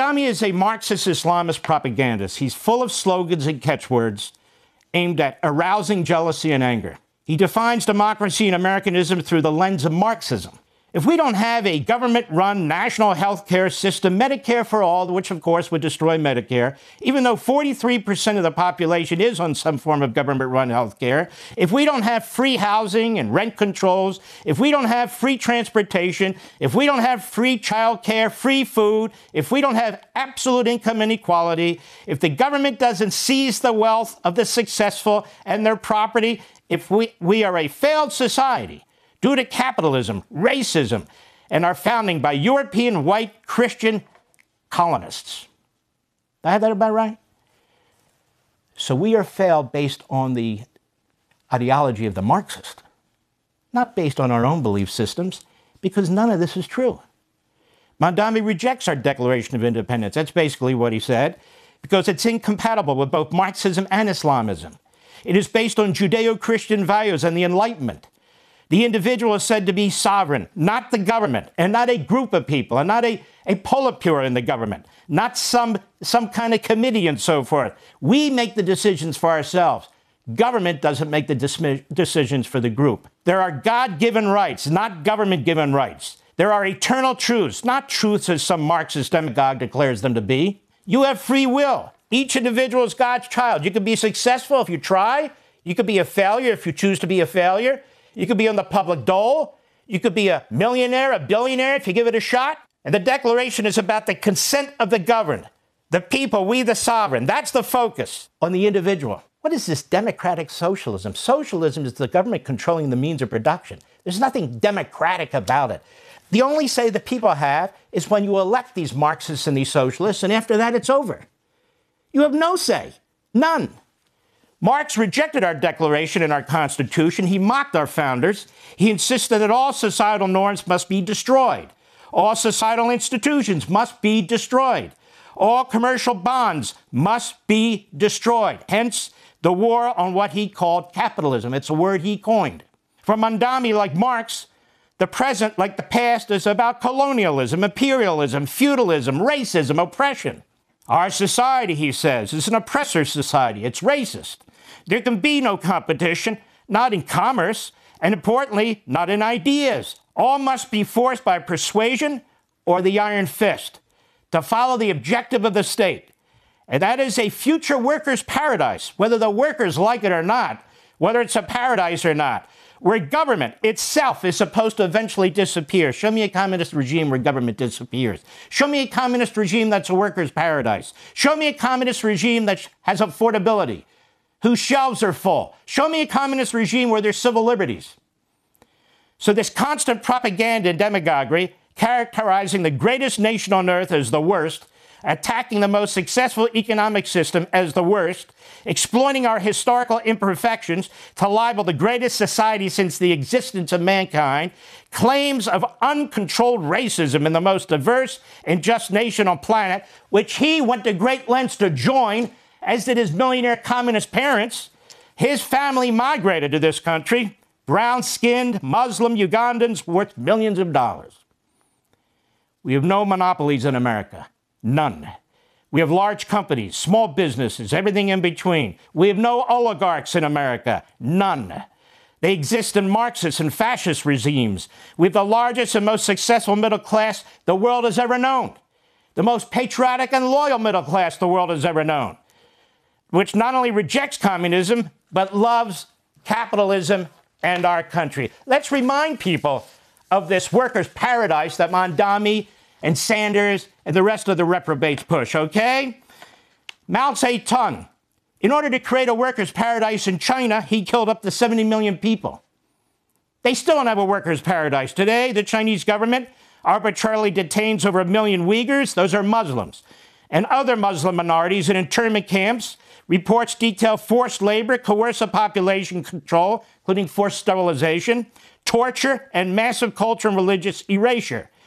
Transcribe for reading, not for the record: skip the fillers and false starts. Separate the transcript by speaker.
Speaker 1: Mamdani is a Marxist Islamist propagandist. He's full of slogans and catchwords aimed at arousing jealousy and anger. He defines democracy and Americanism through the lens of Marxism. If we don't have a government-run national health care system, Medicare for all, which of course would destroy Medicare, even though 43% of the population is on some form of government-run health care, if we don't have free housing and rent controls, if we don't have free transportation, if we don't have free child care, free food, if we don't have absolute income inequality, if the government doesn't seize the wealth of the successful and their property, if we are a failed society, due to capitalism, racism, and our founding by European white Christian colonists. Did I have that about right? So we are failed based on the ideology of the Marxist, not based on our own belief systems, because none of this is true. Mamdani rejects our Declaration of Independence. That's basically what he said, because it's incompatible with both Marxism and Islamism. It is based on Judeo-Christian values and the Enlightenment. The individual is said to be sovereign, not the government, and not a group of people, and not a Politburo in the government, not some kind of committee and so forth. We make the decisions for ourselves. Government doesn't make the decisions for the group. There are God-given rights, not government-given rights. There are eternal truths, not truths as some Marxist demagogue declares them to be. You have free will. Each individual is God's child. You can be successful if you try. You could be a failure if you choose to be a failure. You could be on the public dole. You could be a millionaire, a billionaire if you give it a shot. And the Declaration is about the consent of the governed, the people, we the sovereign. That's the focus on the individual. What is this democratic socialism? Socialism is the government controlling the means of production. There's nothing democratic about it. The only say the people have is when you elect these Marxists and these socialists, and after that, it's over. You have no say. None. Marx rejected our Declaration and our Constitution. He mocked our founders. He insisted that all societal norms must be destroyed. All societal institutions must be destroyed. All commercial bonds must be destroyed. Hence, the war on what he called capitalism. It's a word he coined. For Mamdani, like Marx, the present, like the past, is about colonialism, imperialism, feudalism, racism, oppression. Our society, he says, is an oppressor society. It's racist. There can be no competition, not in commerce, and importantly, not in ideas. All must be forced by persuasion or the iron fist to follow the objective of the state. And that is a future workers' paradise, whether the workers like it or not, whether it's a paradise or not, where government itself is supposed to eventually disappear. Show me a communist regime where government disappears. Show me a communist regime that's a workers' paradise. Show me a communist regime that has affordability, whose shelves are full. Show me a communist regime where there's civil liberties. So this constant propaganda and demagoguery, characterizing the greatest nation on earth as the worst, attacking the most successful economic system as the worst, exploiting our historical imperfections to libel the greatest society since the existence of mankind, claims of uncontrolled racism in the most diverse and just nation on planet, which he went to great lengths to join, as did his millionaire communist parents. His family migrated to this country, brown-skinned Muslim Ugandans worth millions of dollars. We have no monopolies in America. None. We have large companies, small businesses, everything in between. We have no oligarchs in America. None. They exist in Marxist and fascist regimes. We have the largest and most successful middle class the world has ever known. The most patriotic and loyal middle class the world has ever known, which not only rejects communism, but loves capitalism and our country. Let's remind people of this workers' paradise that Mamdani and Sanders and the rest of the reprobates push, okay? Mao Zedong, in order to create a workers' paradise in China, he killed up to 70 million people. They still don't have a workers' paradise. Today, the Chinese government arbitrarily detains over 1 million Uyghurs, those are Muslims, and other Muslim minorities in internment camps. Reports detail forced labor, coercive population control, including forced sterilization, torture, and massive cultural and religious erasure.